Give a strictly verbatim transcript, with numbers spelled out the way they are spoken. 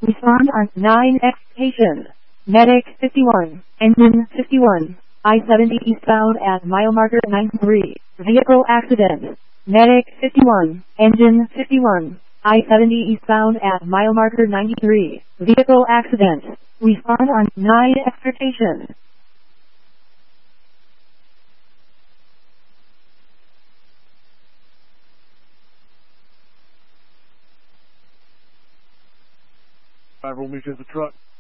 Respond on nine X station. Medic fifty-one, engine fifty-one, I seventy eastbound at mile marker ninety-three. Vehicle accident. Medic fifty-one, engine fifty-one, I seventy eastbound at mile marker ninety-three. Vehicle accident. Respond on nine X station. Five, roll me to the truck.